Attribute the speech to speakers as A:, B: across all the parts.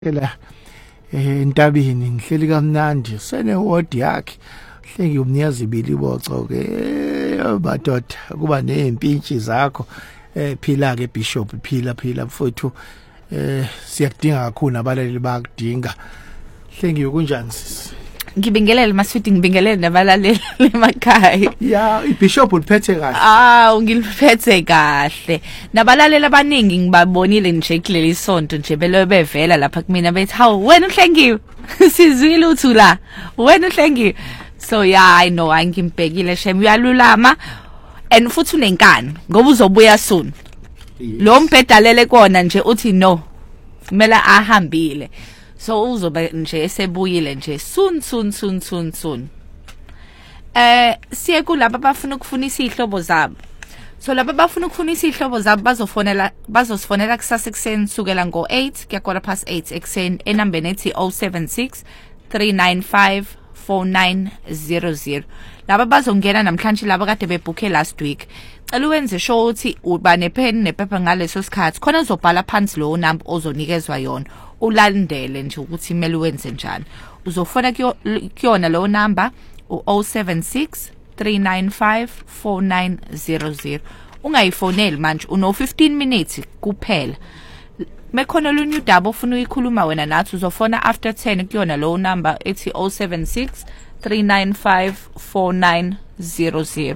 A: la entabeni ngihleli kamnandi sene ward yakhe hlengi umnyazi ibili boco ke badoda kuba neempintshi zakho phila ke bishop phila mfowethu siyakudinga kakhulu abalali bakudinga hlengi yokunjani sisi
B: ngibingelele masifiti ngibingelele nabalaleli emakhaya
A: ya ibishop uliphethe kahle
B: ngiliphethe kahle nabalaleli abaningi ngibabonile nje kuleli sonto nje bevela lapha kumina bethi hawu wena uhlengiwe sizwile uthu la wena uhlengiwe so yeah I know angimbhekile shem uyalulama and futhi unenkani ngoba uzobuya soon lo mbhedalele kona nje uthi no kumele ahambile so uzobe nje esebuyile nje soon siye kulabo abafuna ukufunisa ihlobo zabo so laba abafuna ukufunisa ihlobo zabo bazosifonela kusasa ekseni sukela ngo8 kuya past 8 ekseni enambeni ethi 076 395 4900 laba bazongena namhlanje laba kade bebooke last week cela wenze sure ukuthi uba nepen nephepha ngaleso sikhathi khona uzobhala phansi lo number ozonikezwa yona ulandele nje ukuthi imeli wenze njani uzofona kuyona lo number u076 395 4900 ungayifoneli manje uno 15 minutes kuphela mekhona lunye udaba ofuna uyikhuluma wena nathi uzofona after 10 kuyona lo number ethi 076 395 4900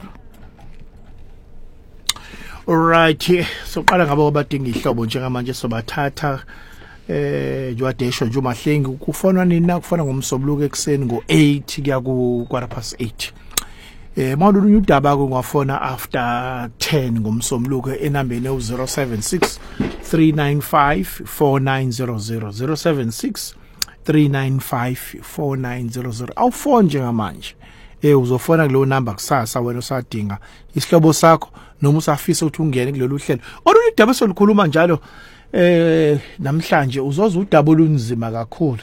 A: alright so qala ngabo abadinga ihlobo njengamanje sobathatha jwadesho nje umahlengi kufonwa nini na kufona ngomsobuluko ekseni ngo8 kuya ku 8:15 mawulunye udaba ko ngwafona after 10 ngomsomluko enambeni u076 395 4900 076 395 4900 awufone njengamanje uzofona kulo number kusasa wena usadinga isihlobo sakho noma usafisa ukuthi ungene kulolu hlelo olunye udaba solikhuluma njalo namhlanje uzoza udaba olunzima kakhulu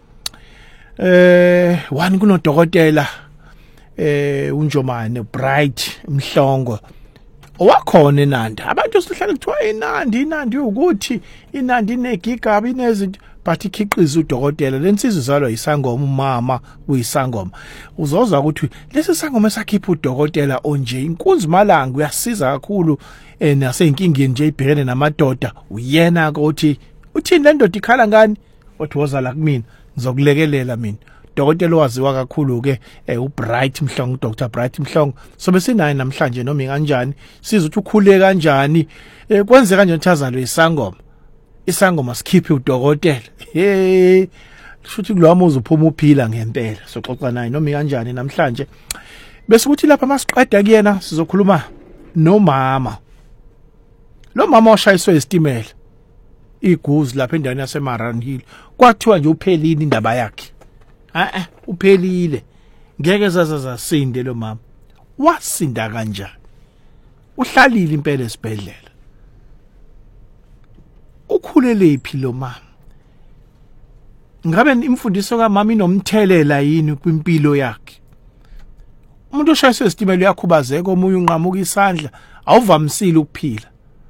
A: one kunodokotela unjomane Bright Mhlongo owakhona eNandi abantu sihlala kuthiwa eNandi ukuthi iNandi inegigabi inezinto but ikhiqiza udokotela lensizwe zalwa isangoma umama uyisangoma uzoza ukuthi lesi sangoma sakhipha udokotela onje inkunzi malanga uyasiza kakhulu nasenkingeni nje ibhekene namadoda uyena ukuthi uthini le ndoda ikhala ngani wathi woza la kumina ngizokulekelela mina dokotela waziwa kakhulu ke uBright Mhlongo Dr Bright Mhlongo so besinaye namhlanje noma kanjani siza ukuthi ukhule kanjani kwenze kanjani thazalo isangoma sikhiphe udokotela shuthi kulwamo uzophuma uphila ngempela soxoxa naye noma kanjani namhlanje bese kuthi lapha masiqeda kuyena sizokhuluma nomama lo mama oshayiswe isitimela iguzi lapha endaweni yaseMaran Hill kwathiwa nje uphelile indaba yakhe uphelile ngeke zasinde lo mama wasinda kanjani uhlalile impela esibhedlela ukhulele iphi lo mama ngabe imfundiso kaMama inomthelela yini kwimpilo yakhe umuntu oshayiswe isitimela uyakhubazeka omunye unqamuka isandla awuvamisile ukuphila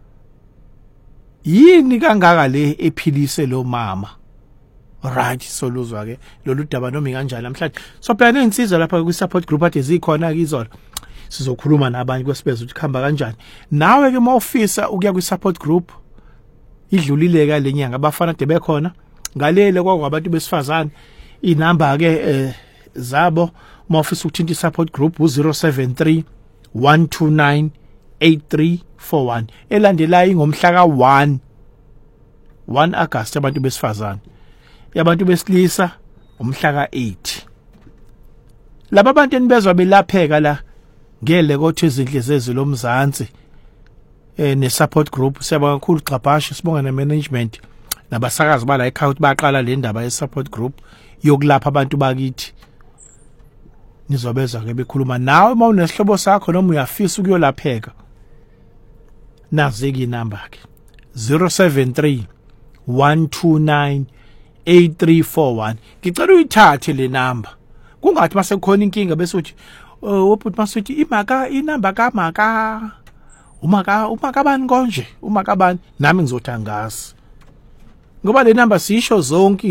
A: yini kangaka le ephilise lo mama right so luzwa ke lolu daba noma kanjani namhlanje so phela nensizwa lapha ku support group ade zikhona kizona sizokhuluma nabanye kwesibeza ukuthi khamba kanjani nawe ke mawufisa ukuya ku support group idlulile ka lenyanga abafana de bekhona ngalele kwabantu besifazane inamba ke zabo mawufisa ukuthinta support group u073 129 8341 elandelayo ingomhla ka1 August abantu besifazane yabantu besilisa umhla ka8 laba abantu enibezwa belapheka la ngele kothi izindle zezilo mzansi ne support group siyabonga kakhulu Xabasha sibonga ne management nabasakazi bala ekhaya baqala le ndaba ye support group yokulapha abantu bakithi nizobeza ke bekhuluma nawe mawunesihlobo sakho noma uyafisa ukuyolapheka naziki number ke 073 129 8341 ngicela uyithathe le number kungathi mase kukhona inkinga bese uthi wophuthi masuthi imaka inamba kamaka umakabani konje umakabani nami ngizothi angazi ngoba le number sisho zonke